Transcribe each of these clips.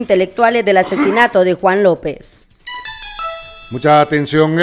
intelectuales del asesinato de Juan López. Mucha atención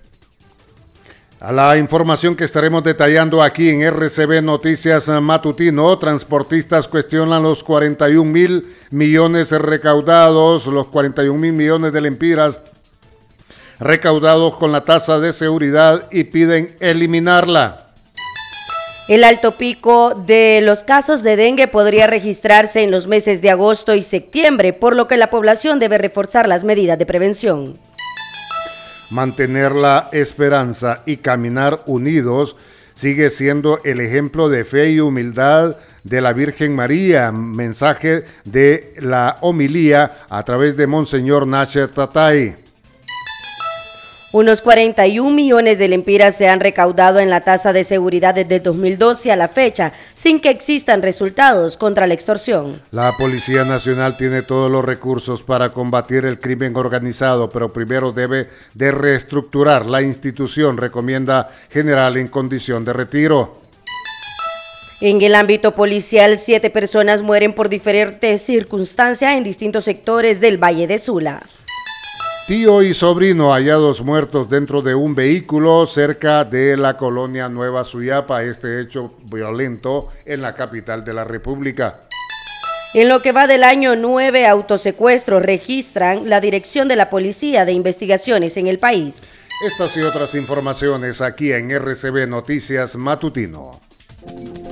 a la información que estaremos detallando aquí en RCB Noticias Matutino. Transportistas cuestionan los 41.000 millones recaudados, los 41.000 millones de lempiras recaudados con la tasa de seguridad y piden eliminarla. El alto pico de los casos de dengue podría registrarse en los meses de agosto y septiembre, por lo que la población debe reforzar las medidas de prevención. Mantener la esperanza y caminar unidos sigue siendo el ejemplo de fe y humildad de la Virgen María. Mensaje de la homilía a través de Monseñor Nasher Tatay. Unos 41 millones de lempiras se han recaudado en la tasa de seguridad desde 2012 a la fecha, sin que existan resultados contra la extorsión. La Policía Nacional tiene todos los recursos para combatir el crimen organizado, pero primero debe de reestructurar la institución, recomienda general en condición de retiro. En el ámbito policial, 7 personas mueren por diferentes circunstancias en distintos sectores del Valle de Sula. Tío y sobrino hallados muertos dentro de un vehículo cerca de la colonia Nueva Suyapa. Este hecho violento en la capital de la República. En lo que va del año, 9 autosecuestros registran la Dirección de la Policía de Investigaciones en el país. Estas y otras informaciones aquí en RCB Noticias Matutino.